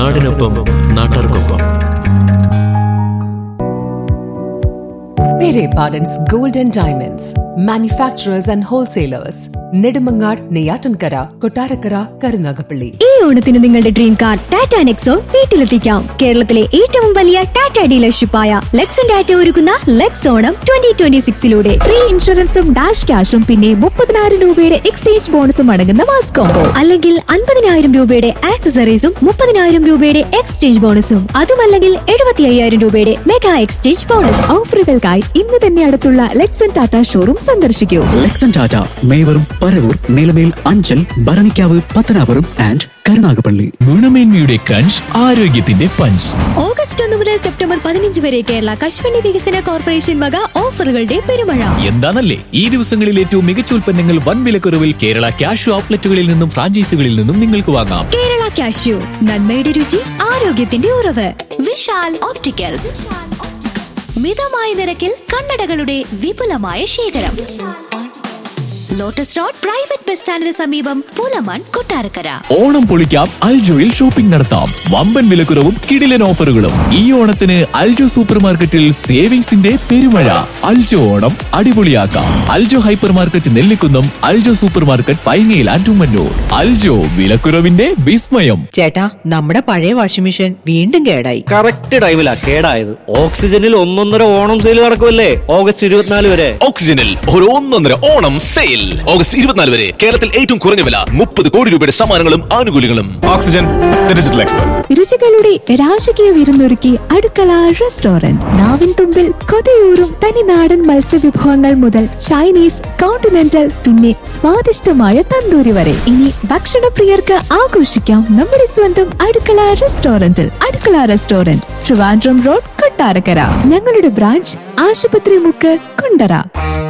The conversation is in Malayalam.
നാടിനൊപ്പം നാട്ടാർക്കൊപ്പം. Pere Pardon's Gold and Diamonds, manufacturers and wholesalers. Nedumangad, Neyyattinkara, Kottarakkara, Karunagappally. ഈ ഓണത്തിന് നിങ്ങളുടെ ഡ്രീം കാർ ടാറ്റ നെക്സോൺ വീട്ടിലെത്തിക്കാം. കേരളത്തിലെ ഏറ്റവും വലിയ ടാറ്റ ഡീലർഷിപ്പായ ലെക്സൺ ടാറ്റ ഒരുക്കുന്ന ലെക്സ് ഓണം 2026 ഫ്രീ ഇൻഷുറൻസും ഡാഷ് ക്യാഷും പിന്നെ 30,000 രൂപയുടെ എക്സ്ചേഞ്ച് ബോണസും അടങ്ങുന്ന മാസ് കോംബോ. അല്ലെങ്കിൽ 50,000 രൂപയുടെ ആക്സസറീസും 30,000 രൂപയുടെ എക്സ്ചേഞ്ച് ബോണസും. അതുമല്ലെങ്കിൽ 75,000 രൂപയുടെ മെഗാ എക്സ്ചേഞ്ച് ബോണസ്. ഓഫറുകൾക്കായി ഇന്ന് തന്നെ അടുത്തുള്ള ലെക്സൺ ടാറ്റ ഷോറൂം സന്ദർശിക്കൂ. ലെക്സൺ ടാറ്റ മേവറും പരവൂർ, നിലമേൽ, അഞ്ചൽ, ഭരണിക്കാവ്, പത്തനാപുരം ആൻഡ് കരുനാഗപ്പള്ളി. ഗുണമേന്മയുടെ ക്രഞ്ച്, ആരോഗ്യത്തിന്റെ പഞ്ച്. ഓഗസ്റ്റ് 1 മുതൽ സെപ്റ്റംബർ 15 വരെ കേരള കശുവണ്ടി വികസന കോർപ്പറേഷൻ വക ഓഫറുകളുടെ പെരുമഴ. എന്താണല്ലേ ഈ ദിവസങ്ങളിൽ ഏറ്റവും മികച്ച ഉൽപ്പന്നങ്ങൾ വൻ വിലക്കുറവിൽ കേരള കാഷ്യൂ ഔട്ട്ലെറ്റുകളിൽ നിന്നും ഫ്രാഞ്ചൈസികളിൽ നിന്നും നിങ്ങൾക്ക് വാങ്ങാം. കേരള കാഷ്യൂ, നന്മയുടെ രുചി, ആരോഗ്യത്തിന്റെ ഉറവ്. വിശാൽ ഓപ്റ്റിക്കൽസ്, മിതമായ നിരക്കിൽ കണ്ണടകളുടെ വിപുലമായ ശേഖരം. ലോട്ടസ് റോഡ് പ്രൈവറ്റ് ബസ് സ്റ്റാൻഡിന് സമീപം, പൂലമാൻ, കൊട്ടാരക്കര. ഓണം പൊളിക്കാം, അൽജോയിൽ ഷോപ്പിംഗ് നടത്താം. വമ്പൻ വിലക്കുറവും കിടിലൻ ഓഫറുകളും. ഈ ഓണത്തിന് അൽജോ സൂപ്പർ മാർക്കറ്റിൽ സേവിങ്സിന്റെ പെരുമഴ. Aljo Onam അടിപൊളിയാക്കാം. Aljo hyper market Nellikunnam, Aljo super market പൈങ്ങയിൽ and Ummannoor. Aljo, വിലക്കുറവിന്റെ വിസ്മയം. ചേട്ടാ, നമ്മുടെ പഴയ വാഷിംഗ് മെഷീൻ വീണ്ടും കേടായി. കറക്റ്റ് ടൈമിലാ കേടായത്. ഓക്സിജനിൽ 1.5 ഓണം സെയിൽ നടക്കുമല്ലേ ഓഗസ്റ്റ് 24 വരെ. ഓക്സിജനിൽ ഒരു 1.5 ഓണം സെയിൽ ഓഗസ്റ്റ് 24 വരെ. കേരളത്തിൽ ഏറ്റവും കുറഞ്ഞ വില, 30 കോടി രൂപയുടെ സമ്മാനങ്ങളും ആനുകൂല്യങ്ങളും. Oxygen, digital expert. രുചികളുടെ രാജകീയ വിരുന്നൊരുക്കി അടുക്കള റെസ്റ്റോറന്റ്. നാവിൻ തുമ്പിൽ കൊതിയൂറും തനിനാടൻ മത്സ്യവിഭവങ്ങൾ മുതൽ ചൈനീസ്, കോണ്ടിനെന്റൽ, പിന്നെ സ്വാദിഷ്ടമായ തന്തൂരി വരെ. ഇനി ഭക്ഷണപ്രിയർക്ക് ആഘോഷിക്കാം നമ്മുടെ സ്വന്തം അടുക്കള റെസ്റ്റോറന്റിൽ. അടുക്കള റെസ്റ്റോറന്റ്, ട്രിവാൻഡ്രം റോഡ്, കൊട്ടാരക്കര. ഞങ്ങളുടെ ബ്രാഞ്ച് ആശുപത്രി മുക്ക്, കുണ്ടറ.